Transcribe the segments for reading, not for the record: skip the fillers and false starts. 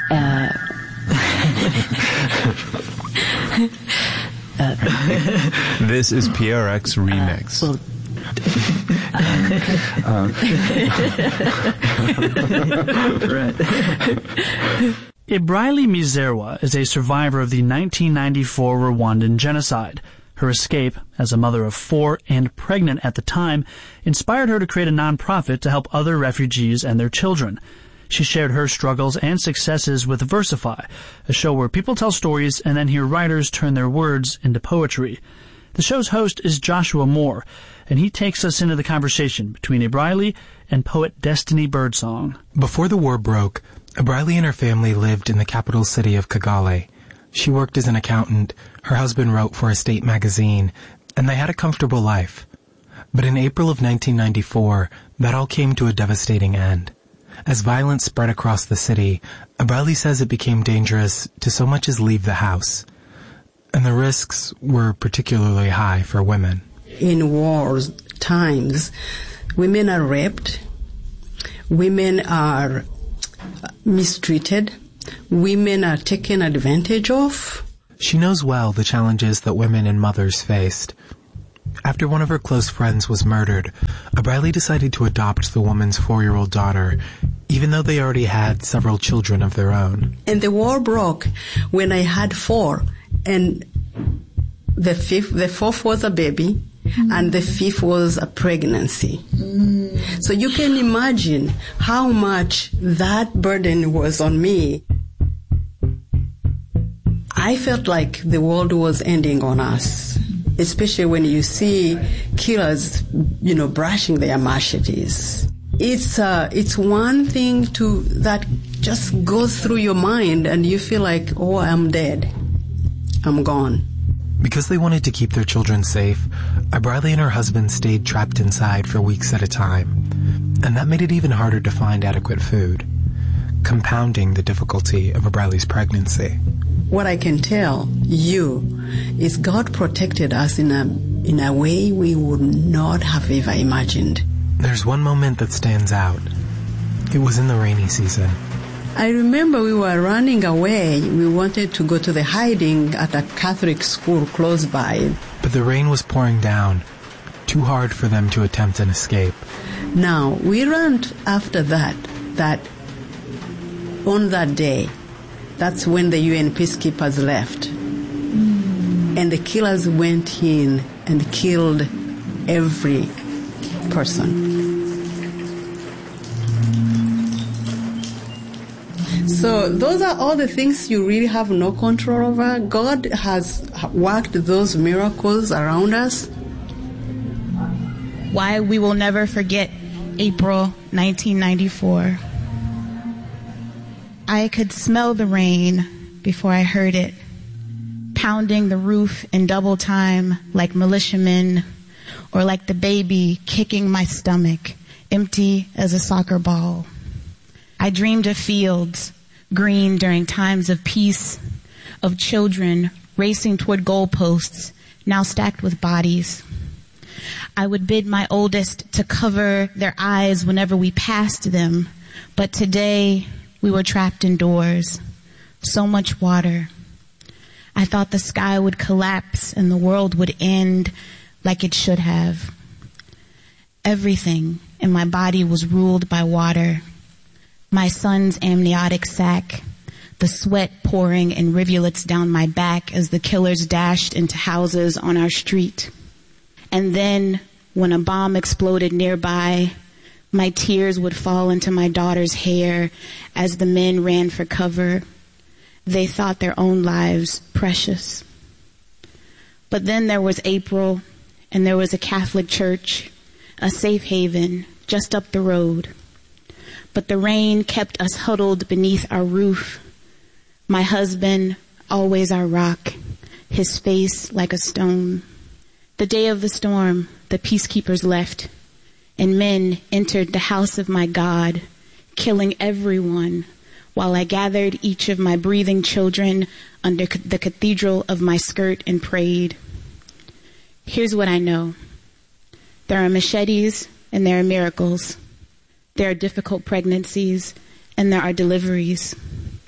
This is PRX Remix. Ibraili Mizerwa is a survivor of the 1994 Rwandan genocide. Her escape, as a mother of 4 and pregnant at the time, inspired her to create a nonprofit to help other refugees and their children. She shared her struggles and successes with Versify, a show where people tell stories and then hear writers turn their words into poetry. The show's host is Joshua Moore, and he takes us into the conversation between Ibraili and poet Destiny Birdsong. Before the war broke, Ibraili and her family lived in the capital city of Kigali. She worked as an accountant, her husband wrote for a state magazine, and they had a comfortable life. But in April of 1994, that all came to a devastating end. As violence spread across the city, Ibraili says it became dangerous to so much as leave the house. And the risks were particularly high for women. In war times, women are raped, women are mistreated, women are taken advantage of. She knows well the challenges that women and mothers faced. After one of her close friends was murdered, Ibraili decided to adopt the woman's 4-year-old daughter, even though they already had several children of their own. And the war broke when I had 4, and the 4th was a baby, and the 5th was a pregnancy. So you can imagine how much that burden was on me. I felt like the world was ending on us, especially when you see killers, brushing their machetes. It's one thing that just goes through your mind, and you feel like, oh, I'm dead. I'm gone. Because they wanted to keep their children safe, Ibraili and her husband stayed trapped inside for weeks at a time. And that made it even harder to find adequate food, compounding the difficulty of Ibraili's pregnancy. What I can tell you is God protected us in a way we would not have ever imagined. There's one moment that stands out. It was in the rainy season. I remember we were running away. We wanted to go to the hiding at a Catholic school close by. But the rain was pouring down, too hard for them to attempt an escape. Now, we ran after that on that day, that's when the UN peacekeepers left. And the killers went in and killed every person. So those are all the things you really have no control over. God has worked those miracles around us. Why we will never forget April 1994. I could smell the rain before I heard it, pounding the roof in double time like militiamen, or like the baby kicking my stomach, empty as a soccer ball. I dreamed of fields, green during times of peace, of children racing toward goalposts, now stacked with bodies. I would bid my oldest to cover their eyes whenever we passed them, but today we were trapped indoors. So much water. I thought the sky would collapse and the world would end like it should have. Everything in my body was ruled by water. My son's amniotic sac, the sweat pouring in rivulets down my back as the killers dashed into houses on our street. And then, when a bomb exploded nearby, my tears would fall into my daughter's hair as the men ran for cover. They thought their own lives precious. But then there was April, and there was a Catholic church, a safe haven just up the road. But the rain kept us huddled beneath our roof. My husband, always our rock, his face like a stone. The day of the storm, the peacekeepers left, and men entered the house of my God, killing everyone, while I gathered each of my breathing children under the cathedral of my skirt and prayed. Here's what I know. There are machetes and there are miracles. There are difficult pregnancies and there are deliveries.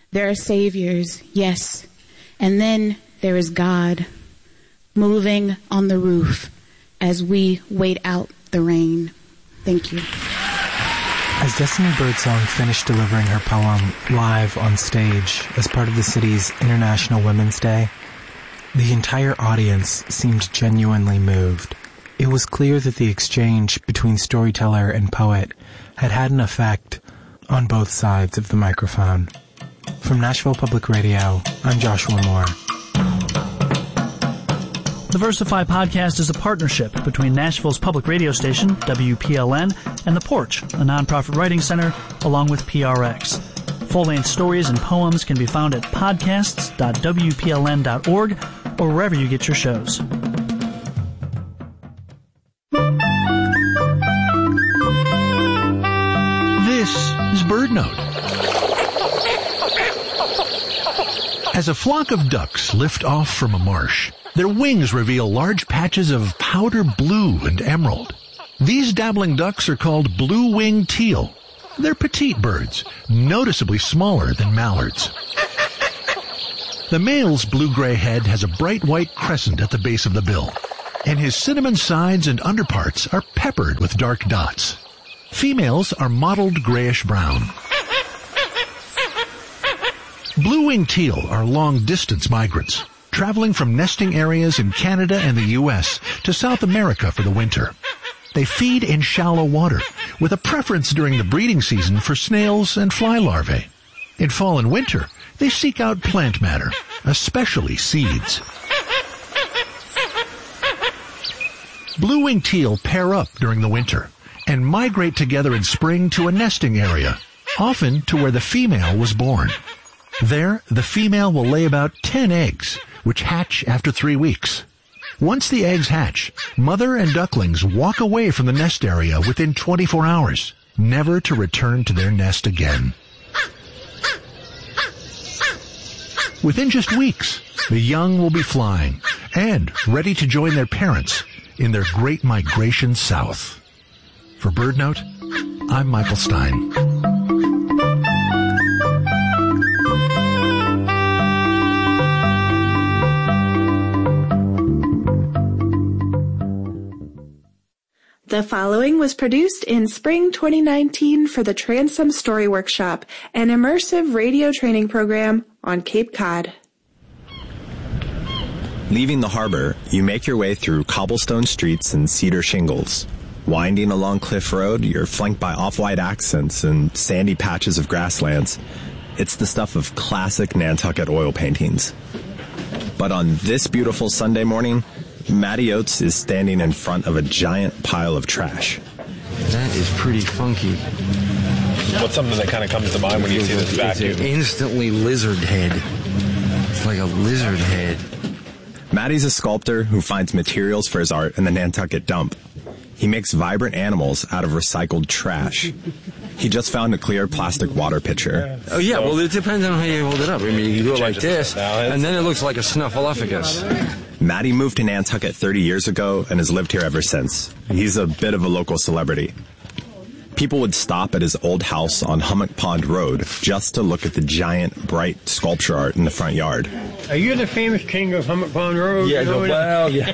There are saviors, yes. And then there is God moving on the roof as we wait out the rain. Thank you. As Destiny Birdsong finished delivering her poem live on stage as part of the city's International Women's Day, the entire audience seemed genuinely moved. It was clear that the exchange between storyteller and poet had had an effect on both sides of the microphone. From Nashville Public Radio, I'm Joshua Moore. The Versify podcast is a partnership between Nashville's public radio station, WPLN, and The Porch, a nonprofit writing center, along with PRX. Full-length stories and poems can be found at podcasts.wpln.org or wherever you get your shows. This is BirdNote. As a flock of ducks lift off from a marsh, their wings reveal large patches of powder blue and emerald. These dabbling ducks are called blue-winged teal. They're petite birds, noticeably smaller than mallards. The male's blue-gray head has a bright white crescent at the base of the bill, and his cinnamon sides and underparts are peppered with dark dots. Females are mottled grayish-brown. Blue-winged teal are long-distance migrants, traveling from nesting areas in Canada and the U.S. to South America for the winter. They feed in shallow water, with a preference during the breeding season for snails and fly larvae. In fall and winter, they seek out plant matter, especially seeds. Blue-winged teal pair up during the winter and migrate together in spring to a nesting area, often to where the female was born. There, the female will lay about 10 eggs, which hatch after 3 weeks. Once the eggs hatch, mother and ducklings walk away from the nest area within 24 hours, never to return to their nest again. Within just weeks, the young will be flying and ready to join their parents in their great migration south. For BirdNote, I'm Michael Stein. The following was produced in spring 2019 for the Transom Story Workshop, an immersive radio training program on Cape Cod. Leaving the harbor, you make your way through cobblestone streets and cedar shingles. Winding along Cliff Road, you're flanked by off-white accents and sandy patches of grasslands. It's the stuff of classic Nantucket oil paintings. But on this beautiful Sunday morning, Matty Oates is standing in front of a giant pile of trash. That is pretty funky. What's something that kind of comes to mind when you see this vacuum? It's instantly lizard head. It's like a lizard head. Matty's a sculptor who finds materials for his art in the Nantucket dump. He makes vibrant animals out of recycled trash. He just found a clear plastic water pitcher. Oh, yeah, well, it depends on how you hold it up. I mean, you do it like this, and then it looks like a snuffleupagus. Matty moved to Nantucket 30 years ago and has lived here ever since. He's a bit of a local celebrity. People would stop at his old house on Hummock Pond Road just to look at the giant, bright sculpture art in the front yard. Are you the famous king of Hummock Pond Road? Yeah, yeah.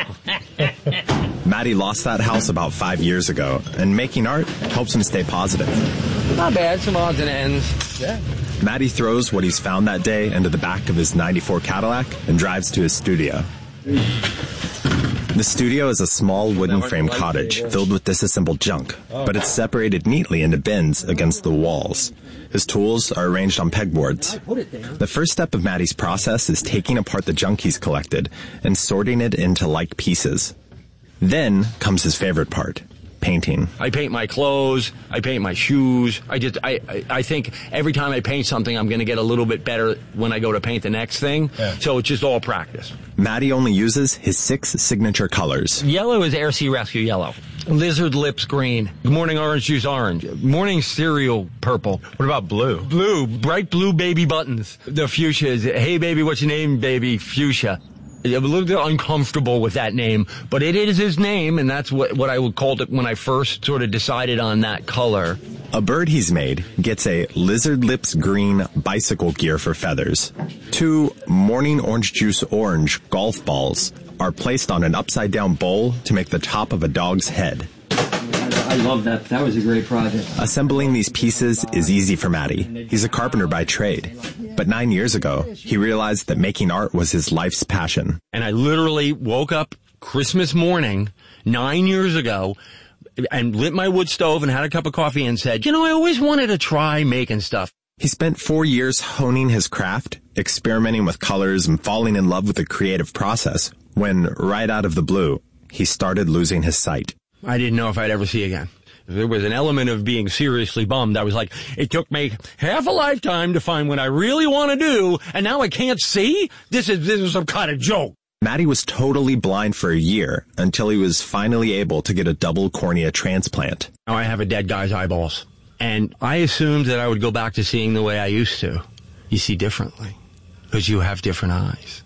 Matty lost that house about 5 years ago, and making art helps him stay positive. Not bad, some odds and ends. Yeah. Matty throws what he's found that day into the back of his '94 Cadillac and drives to his studio. The studio is a small wooden frame cottage filled with disassembled junk, but it's separated neatly into bins against the walls. His tools are arranged on pegboards. The first step of Matty's process is taking apart the junk he's collected and sorting it into like pieces. Then comes his favorite part, painting. I paint my clothes, I paint my shoes. I think every time I paint something, I'm going to get a little bit better when I go to paint the next thing. Yeah. So it's just all practice. Matty only uses his 6 signature colors. Yellow is Air Sea Rescue yellow. Lizard lips green. Morning orange juice orange. Morning cereal purple. What about blue? Blue. Bright blue baby buttons. The fuchsia is, hey baby, what's your name, baby? Fuchsia. I'm a little bit uncomfortable with that name, but it is his name, and that's what I would call it when I first sort of decided on that color. A bird he's made gets a lizard lips green bicycle gear for feathers. 2 morning orange juice orange golf balls are placed on an upside-down bowl to make the top of a dog's head. I love that. That was a great project. Assembling these pieces is easy for Matty. He's a carpenter by trade. But 9 years ago, he realized that making art was his life's passion. And I literally woke up Christmas morning 9 years ago and lit my wood stove and had a cup of coffee and said, I always wanted to try making stuff. He spent 4 years honing his craft, experimenting with colors and falling in love with the creative process, when, right out of the blue, he started losing his sight. I didn't know if I'd ever see again. There was an element of being seriously bummed. I was like, it took me half a lifetime to find what I really want to do, and now I can't see? This is some kind of joke. Matty was totally blind for a year until he was finally able to get a double cornea transplant. Now I have a dead guy's eyeballs, and I assumed that I would go back to seeing the way I used to. You see differently, because you have different eyes.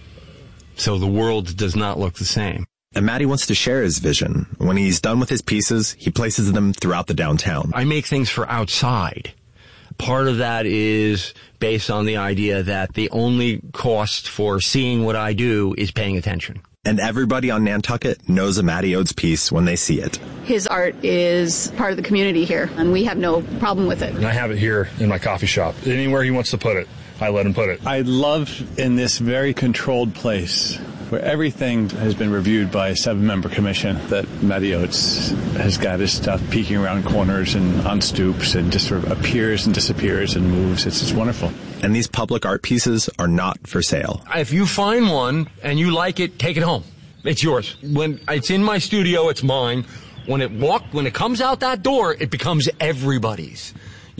So the world does not look the same. And Matty wants to share his vision. When he's done with his pieces, he places them throughout the downtown. I make things for outside. Part of that is based on the idea that the only cost for seeing what I do is paying attention. And everybody on Nantucket knows a Matty Oates piece when they see it. His art is part of the community here, and we have no problem with it. And I have it here in my coffee shop. Anywhere he wants to put it, I let him put it. I love in this very controlled place where everything has been reviewed by a 7-member commission that Matty Oates has got his stuff peeking around corners and on stoops and just sort of appears and disappears and moves. It's just wonderful. And these public art pieces are not for sale. If you find one and you like it, take it home. It's yours. When it's in my studio, it's mine. When it comes out that door, it becomes everybody's.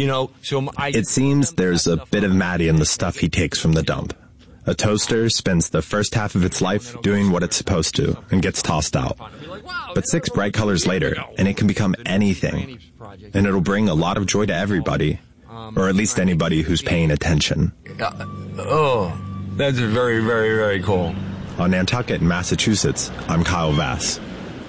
It seems there's a bit of Matty in the stuff he takes from the dump. A toaster spends the first half of its life doing what it's supposed to and gets tossed out. But 6 bright colors later, and it can become anything. And it'll bring a lot of joy to everybody, or at least anybody who's paying attention. That's very, very, very cool. On Nantucket, Massachusetts, I'm Kyle Vass.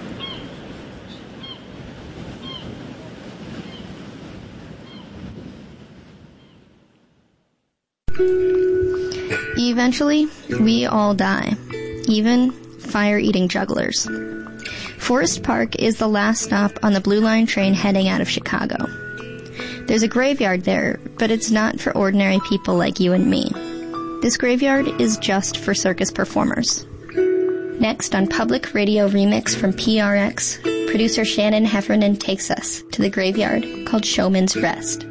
Eventually, we all die, even fire-eating jugglers. Forest Park is the last stop on the Blue Line train heading out of Chicago. There's a graveyard there, but it's not for ordinary people like you and me. This graveyard is just for circus performers. Next on Public Radio Remix from PRX, producer Shannon Heffernan takes us to the graveyard called Showman's Rest.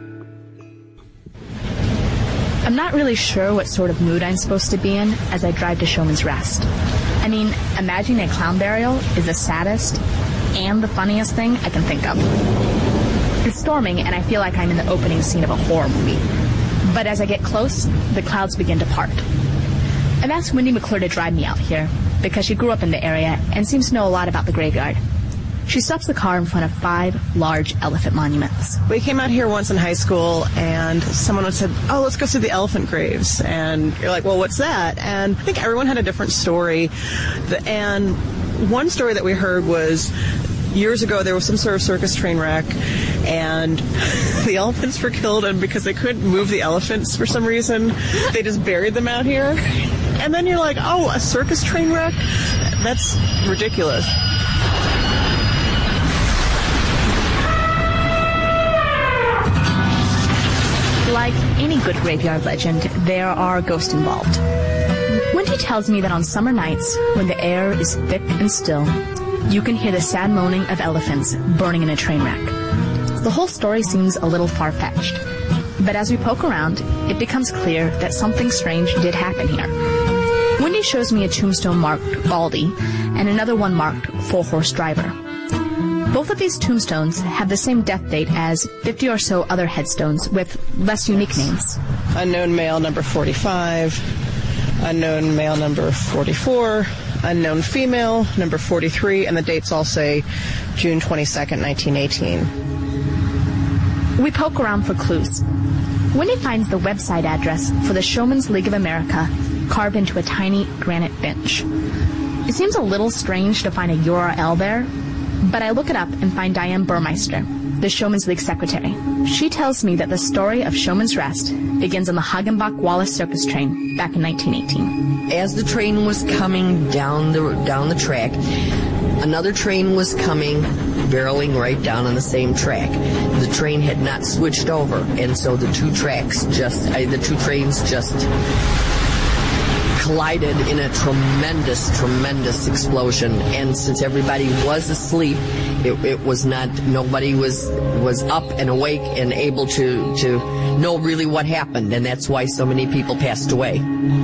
I'm not really sure what sort of mood I'm supposed to be in as I drive to Showman's Rest. I mean, imagining a clown burial is the saddest and the funniest thing I can think of. It's storming, and I feel like I'm in the opening scene of a horror movie. But as I get close, the clouds begin to part. I've asked Wendy McClure to drive me out here, because she grew up in the area and seems to know a lot about the graveyard. She stops the car in front of 5 large elephant monuments. We came out here once in high school, and someone said, let's go see the elephant graves. And you're like, well, what's that? And I think everyone had a different story. And one story that we heard was years ago there was some sort of circus train wreck, and the elephants were killed, and because they couldn't move the elephants for some reason, they just buried them out here. And then you're like, a circus train wreck? That's ridiculous. Like any good graveyard legend, there are ghosts involved. Wendy tells me that on summer nights, when the air is thick and still, you can hear the sad moaning of elephants burning in a train wreck. The whole story seems a little far-fetched, but as we poke around, it becomes clear that something strange did happen here. Wendy shows me a tombstone marked Baldy and another one marked Four Horse Driver. Both of these tombstones have the same death date as 50 or so other headstones with less unique names. Unknown male number 45, unknown male number 44, unknown female number 43, and the dates all say June 22nd, 1918. We poke around for clues. Wendy finds the website address for the Showman's League of America carved into a tiny granite bench. It seems a little strange to find a URL there, but I look it up and find Diane Burmeister, the Showman's League secretary. She tells me that the story of Showman's Rest begins on the Hagenbach Wallace Circus train back in 1918. As the train was coming down the track, another train was coming, barreling right down on the same track. The train had not switched over, and so the two trains just collided in a tremendous explosion. And since everybody was asleep, nobody was up and awake and able to know really what happened, and that's why so many people passed away.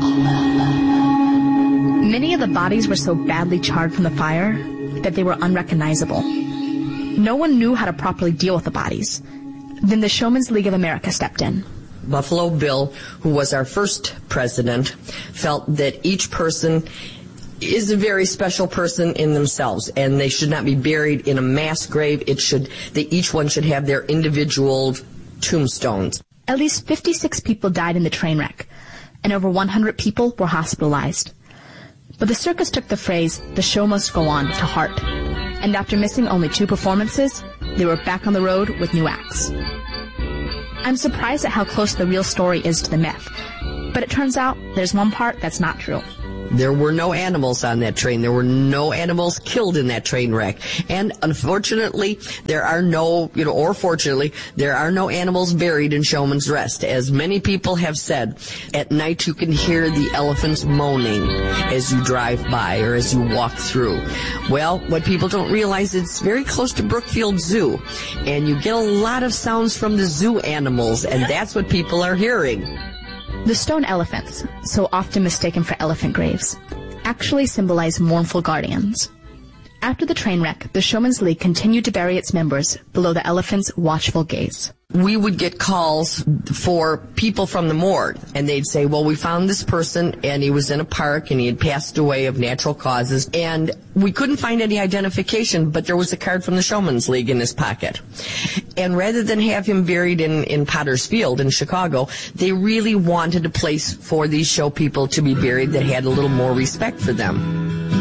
Many of the bodies were so badly charred from the fire that they were unrecognizable. No one knew how to properly deal with the bodies. Then the Showman's League of America stepped in. Buffalo Bill, who was our first president, felt that each person is a very special person in themselves, and they should not be buried in a mass grave. Each one should have their individual tombstones. At least 56 people died in the train wreck, and over 100 people were hospitalized. But the circus took the phrase, "the show must go on," to heart. And after missing only 2 performances, they were back on the road with new acts. I'm surprised at how close the real story is to the myth. But it turns out there's one part that's not true. There were no animals on that train. There were no animals killed in that train wreck. And unfortunately, fortunately, there are no animals buried in Showman's Rest. As many people have said, at night you can hear the elephants moaning as you drive by or as you walk through. Well, what people don't realize, it's very close to Brookfield Zoo, and you get a lot of sounds from the zoo animals, and that's what people are hearing. The stone elephants, so often mistaken for elephant graves, actually symbolize mournful guardians. After the train wreck, the Showman's League continued to bury its members below the elephant's watchful gaze. We would get calls for people from the morgue, and they'd say, well, we found this person, and he was in a park, and he had passed away of natural causes, and we couldn't find any identification, but there was a card from the Showman's League in his pocket. And rather than have him buried in Potter's Field in Chicago, they really wanted a place for these show people to be buried that had a little more respect for them.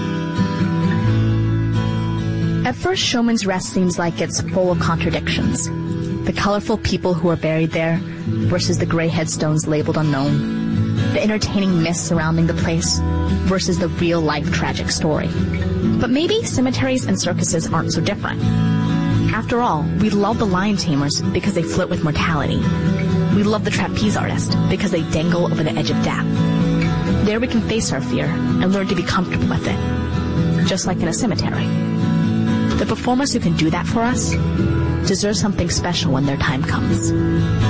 At first, Showman's Rest seems like it's full of contradictions. The colorful people who are buried there versus the gray headstones labeled unknown. The entertaining myths surrounding the place versus the real-life tragic story. But maybe cemeteries and circuses aren't so different. After all, we love the lion tamers because they flirt with mortality. We love the trapeze artist because they dangle over the edge of death. There we can face our fear and learn to be comfortable with it, just like in a cemetery. The performers who can do that for us deserve something special when their time comes.